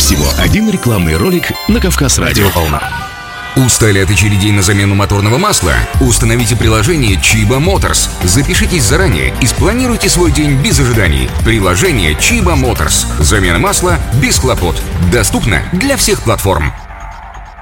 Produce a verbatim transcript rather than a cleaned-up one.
Всего один рекламный ролик на Кавказ-радио «Волна». Устали от очередей на замену моторного масла? Установите приложение Chiba Motors. Запишитесь заранее и спланируйте свой день без ожиданий. Приложение Chiba Motors. Замена масла без хлопот. Доступно для всех платформ.